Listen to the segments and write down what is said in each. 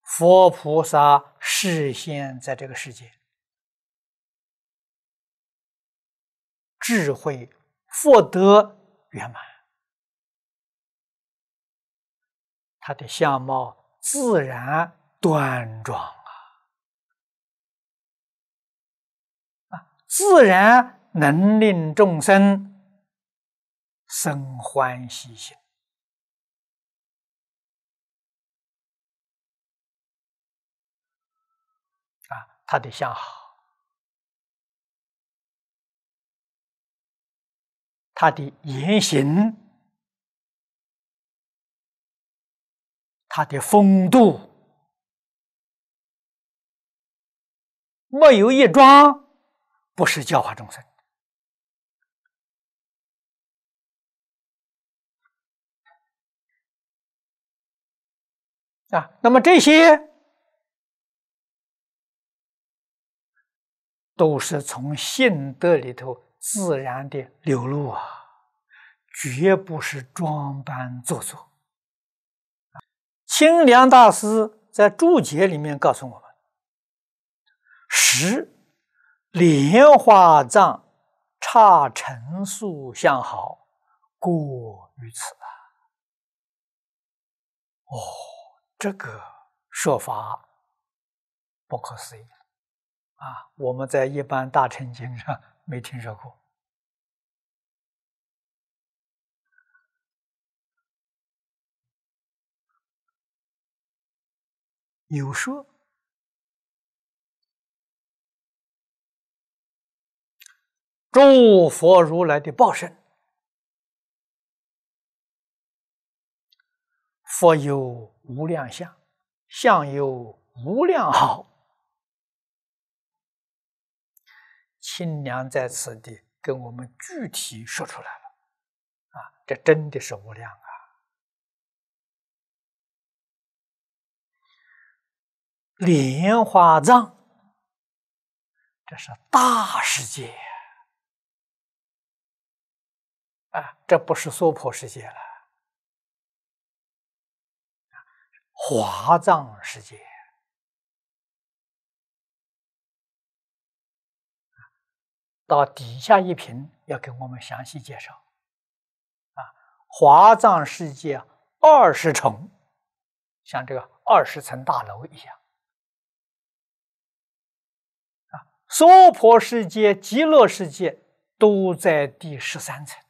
佛菩萨示现在这个世界，智慧福德圆满，他的相貌自然端庄自然能令众生生欢喜心他的相好，他的言行，他的风度，没有一桩不是教化众生那么这些都是从性德里头自然的流露绝不是装扮做作。清凉大师在注解里面告诉我们：十莲花藏差陈述相好，过于此这个说法不可思议我们在一般大乘经上没听说过。有说诸佛如来的报身，佛有无量相，相有无量好。清凉在此地跟我们具体说出来了这真的是无量莲花藏，这是大世界这不是娑婆世界了，华藏世界到底下一品要给我们详细介绍华藏世界20重，像这个20层大楼一样娑婆世界、极乐世界都在第13层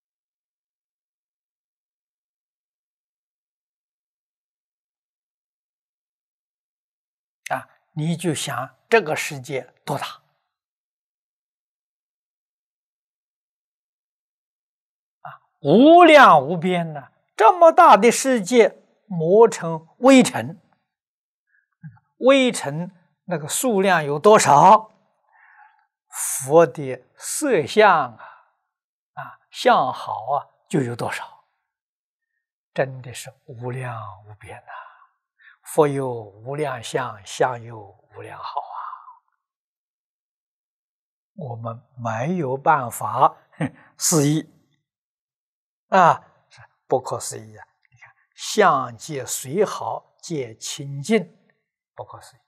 你就想这个世界多大无量无边呢，这么大的世界磨成微尘，微尘那个数量有多少？佛的色相相好就有多少，真的是无量无边佛有无量相，相有无量好我们没有办法思议不可思议你看，相界虽好，皆清净，不可思议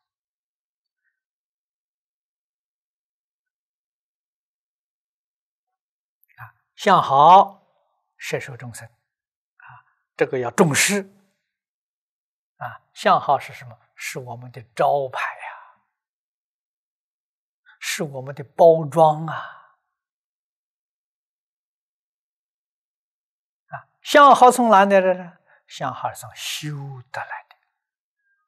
相好摄受众生这个要重视相好是什么？是我们的招牌是我们的包装相好从哪里来的？相好是从修得来